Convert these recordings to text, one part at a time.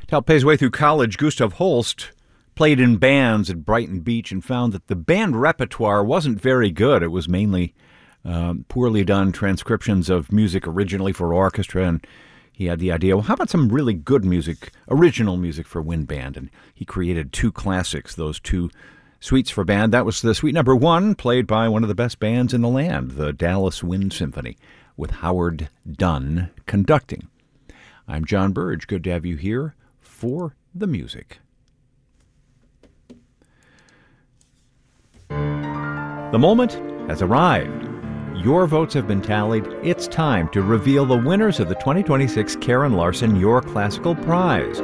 To help pay his way through college, Gustav Holst played in bands at Brighton Beach and found that the band repertoire wasn't very good. It was mainly poorly done transcriptions of music originally for orchestra, and he had the idea, well, how about some really good music, original music for wind band? And he created two classics, those two suites for band. That was the suite number 1, played by one of the best bands in the land, the Dallas Wind Symphony, with Howard Dunn conducting. I'm John Burge. Good to have you here for the music. The moment has arrived. Your votes have been tallied. It's time to reveal the winners of the 2026 Karen Larson Your Classical Prize.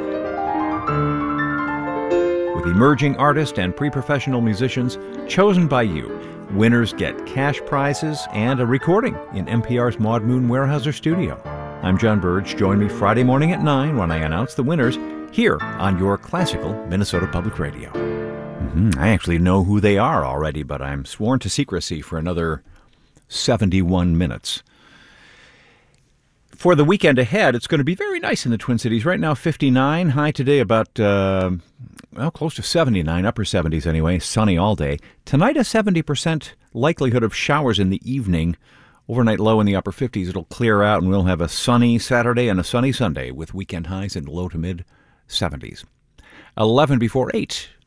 With emerging artists and pre-professional musicians chosen by you, winners get cash prizes and a recording in NPR's Maud Moon Weyerhaeuser studio. I'm John Burge. Join me Friday morning at 9 when I announce the winners here on Your Classical Minnesota Public Radio. I actually know who they are already, but I'm sworn to secrecy for another 71 minutes. For the weekend ahead, it's going to be very nice in the Twin Cities. Right now, 59. High today about, close to 79, upper 70s anyway. Sunny all day. Tonight, a 70% likelihood of showers in the evening. Overnight low in the upper 50s. It'll clear out, and we'll have a sunny Saturday and a sunny Sunday with weekend highs in low to mid 70s. 11 before 8.